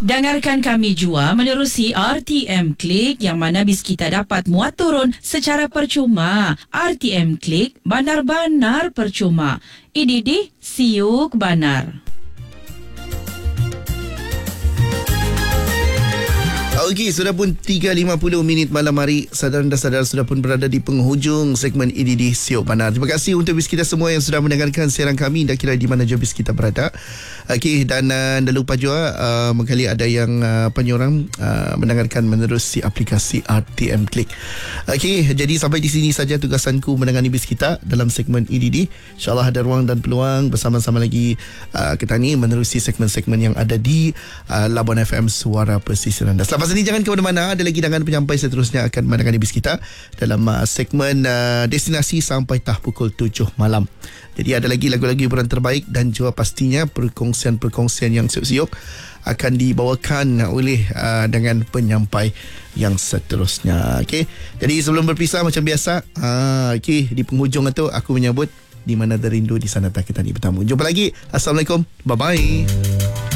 Dengarkan kami jua menerusi RTM Klik yang mana bis kita dapat muat turun secara percuma. RTM Klik, benar-benar percuma. IDD, siuk banar. Okey, sudah pun 3.50 malam hari. Saudara dan saudara sudah pun berada di penghujung segmen IDD Siok Banar. Terima kasih untuk bis kita semua yang sudah mendengarkan siaran kami, dah kira di mana je bis kita berada. Okey, dan dah lupa juga mengkali ada yang penyorang mendengarkan menerusi aplikasi RTM Klik. Okey, jadi sampai di sini saja tugasanku menangani bis kita dalam segmen IDD. InsyaAllah ada ruang dan peluang bersama-sama lagi kita ni menerusi segmen-segmen yang ada di Labuan FM Suara Pesisir Anda. Selepas ini jangan ke mana-mana, ada lagi dengan penyampai seterusnya akan menangani bis kita dalam segmen destinasi sampai pukul 7 malam. Jadi ada lagi lagu-lagu hiburan terbaik dan juga pastinya perkongsian-perkongsian yang siuk-siuk akan dibawakan oleh dengan penyampai yang seterusnya. Okey. Jadi sebelum berpisah macam biasa, okey, di penghujung itu aku menyebut di mana ada rindu di sana tak kita ni bertamu. Jumpa lagi. Assalamualaikum. Bye bye.